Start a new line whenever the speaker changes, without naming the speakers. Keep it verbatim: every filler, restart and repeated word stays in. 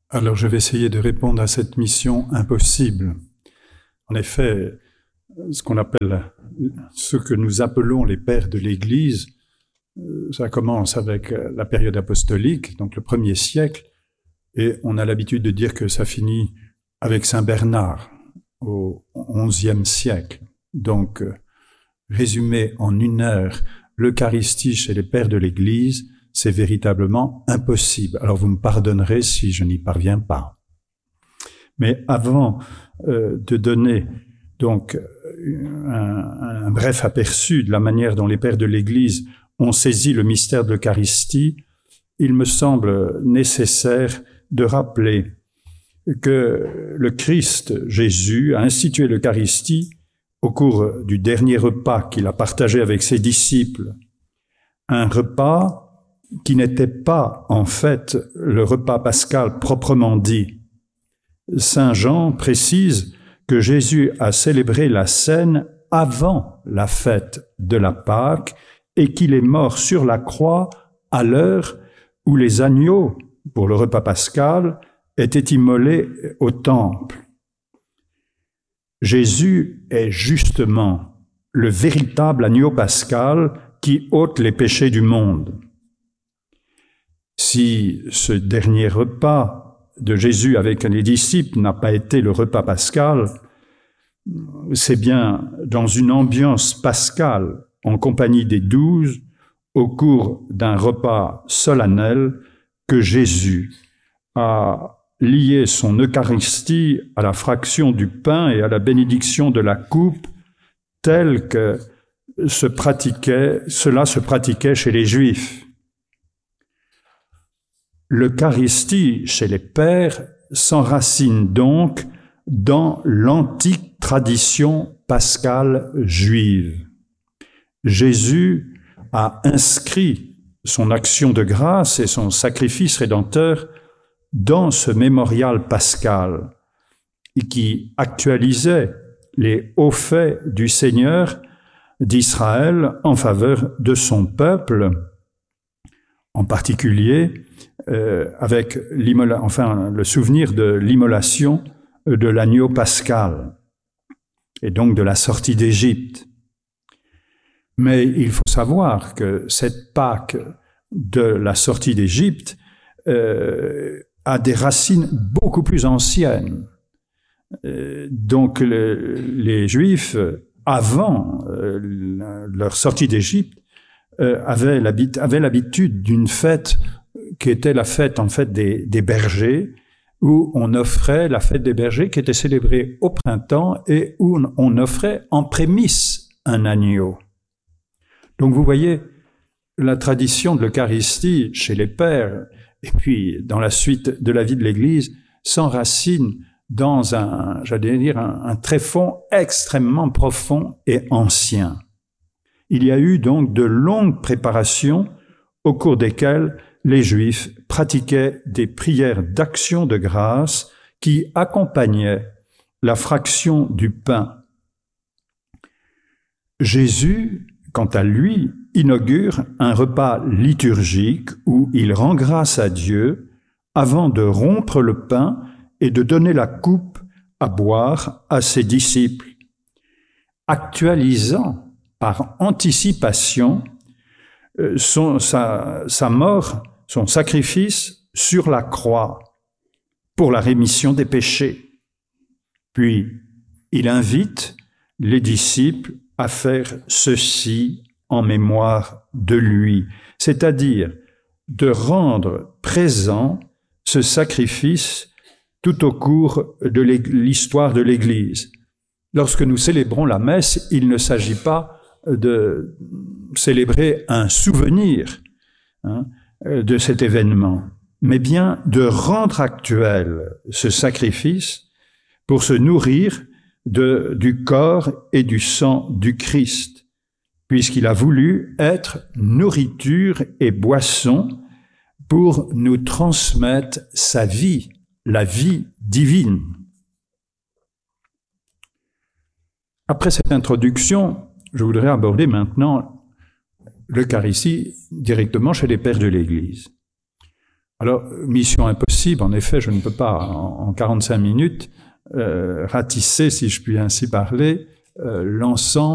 Alors je vais essayer de répondre à cette mission impossible. En effet, ce qu'on appelle, ce que nous appelons les pères de l'Église, ça commence avec la période apostolique, donc le premier siècle, et on a l'habitude de dire que ça finit avec Saint Bernard au onzième siècle. Donc, résumer en une heure l'Eucharistie chez les pères de l'Église, c'est véritablement impossible. Alors vous me pardonnerez si je n'y parviens pas. Mais avant euh, de donner donc un, un bref aperçu de la manière dont les pères de l'Église ont saisi le mystère de l'Eucharistie, il me semble nécessaire de rappeler que le Christ, Jésus, a institué l'Eucharistie au cours du dernier repas qu'il a partagé avec ses disciples. Un repas qui n'était pas, en fait, le repas pascal proprement dit. Saint Jean précise que Jésus a célébré la scène avant la fête de la Pâque et qu'il est mort sur la croix à l'heure où les agneaux, pour le repas pascal, étaient immolés au temple. Jésus est justement le véritable agneau pascal qui ôte les péchés du monde. Si ce dernier repas de Jésus avec les disciples n'a pas été le repas pascal, c'est bien dans une ambiance pascale en compagnie des douze, au cours d'un repas solennel, que Jésus a lié son Eucharistie à la fraction du pain et à la bénédiction de la coupe, tel que se pratiquait, cela se pratiquait chez les Juifs. L'Eucharistie chez les pères s'enracine donc dans l'antique tradition pascale juive. Jésus a inscrit son action de grâce et son sacrifice rédempteur dans ce mémorial pascal qui actualisait les hauts faits du Seigneur d'Israël en faveur de son peuple, en particulier euh, avec l'immola- enfin, le souvenir de l'immolation de l'agneau pascal et donc de la sortie d'Égypte. Mais il faut savoir que cette Pâque de la sortie d'Égypte euh, a des racines beaucoup plus anciennes. Euh, donc le, les Juifs, avant euh, leur sortie d'Égypte, euh, avaient, l'habit- avaient l'habitude d'une fête qui était la fête en fait des, des bergers, où on offrait la fête des bergers qui était célébrée au printemps et où on offrait en prémisse un agneau. Donc vous voyez, la tradition de l'Eucharistie chez les pères, et puis dans la suite de la vie de l'Église, s'enracine dans un, j'allais dire, un, un tréfonds extrêmement profond et ancien. Il y a eu donc de longues préparations au cours desquelles les Juifs pratiquaient des prières d'action de grâce qui accompagnaient la fraction du pain. Jésus, quant à lui, inaugure un repas liturgique où il rend grâce à Dieu avant de rompre le pain et de donner la coupe à boire à ses disciples, actualisant par anticipation son, sa, sa mort, son sacrifice sur la croix pour la rémission des péchés. Puis, il invite les disciples à faire ceci en mémoire de lui, c'est-à-dire de rendre présent ce sacrifice tout au cours de l'histoire de l'Église. Lorsque nous célébrons la messe, il ne s'agit pas de célébrer un souvenir hein, de cet événement, mais bien de rendre actuel ce sacrifice pour se nourrir de, du corps et du sang du Christ, puisqu'il a voulu être nourriture et boisson pour nous transmettre sa vie, la vie divine. Après cette introduction, je voudrais aborder maintenant l'Eucharistie directement chez les pères de l'Église. Alors, mission impossible, en effet, je ne peux pas en, en quarante-cinq minutes euh, ratisser, si je puis ainsi parler, euh, l'ensemble